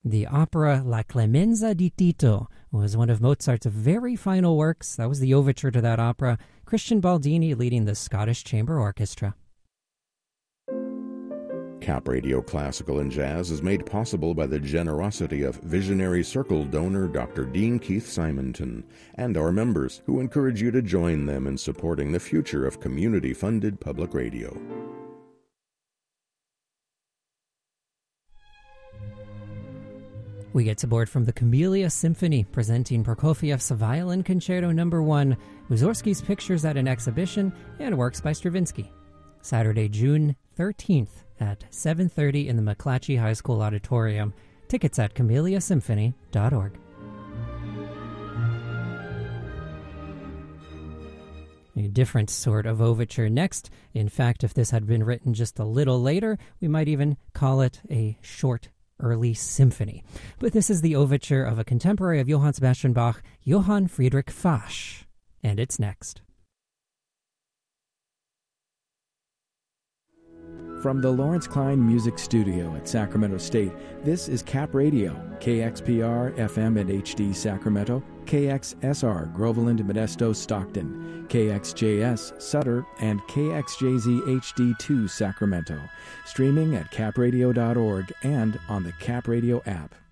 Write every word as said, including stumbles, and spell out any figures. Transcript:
The opera La Clemenza di Tito was one of Mozart's very final works. That was the overture to that opera. Christian Baldini leading the Scottish Chamber Orchestra. Cap Radio Classical and Jazz is made possible by the generosity of Visionary Circle donor Doctor Dean Keith Simonton and our members, who encourage you to join them in supporting the future of community-funded public radio. We get to board from the Camellia Symphony, presenting Prokofiev's Violin Concerto Number One, Mussorgsky's pictures at an exhibition, and works by Stravinsky. Saturday, June thirteenth at seven thirty in the McClatchy High School Auditorium. Tickets at camellia symphony dot org. A different sort of overture next. In fact, if this had been written just a little later, we might even call it a short early symphony. But this is the overture of a contemporary of Johann Sebastian Bach, Johann Friedrich Fasch. And it's next. From the Lawrence Klein Music Studio at Sacramento State, this is Cap Radio, K X P R, F M and H D Sacramento, K X S R, Groveland, Modesto, Stockton, K X J S, Sutter, and K X J Z H D two, Sacramento. Streaming at cap radio dot org and on the Cap Radio app.